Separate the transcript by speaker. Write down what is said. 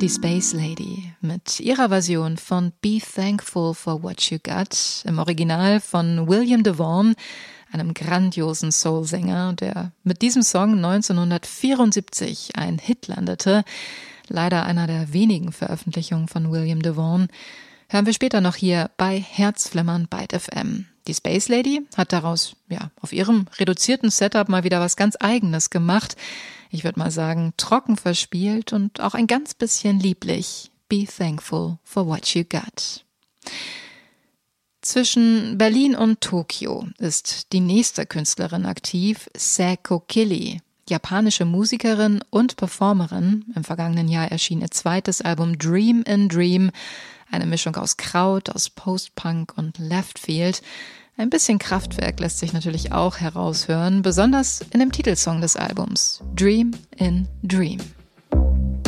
Speaker 1: Die Space Lady mit ihrer Version von Be Thankful for What You Got, im Original von William DeVaughn, einem grandiosen Soul-Sänger, der mit diesem Song 1974 ein Hit landete. Leider einer der wenigen Veröffentlichungen von William DeVaughn. Hören wir später noch hier bei Herzflimmern Byte FM. Die Space Lady hat daraus, auf ihrem reduzierten Setup mal wieder was ganz Eigenes gemacht. Ich würde mal sagen, trocken verspielt und auch ein ganz bisschen lieblich. Be thankful for what you got. Zwischen Berlin und Tokio ist die nächste Künstlerin aktiv, Saeko Kili. Japanische Musikerin und Performerin. Im vergangenen Jahr erschien ihr zweites Album Dream in Dream. Eine Mischung aus Kraut, aus Post-Punk und Leftfield. Ein bisschen Kraftwerk lässt sich natürlich auch heraushören, besonders in dem Titelsong des Albums, Dream in Dream.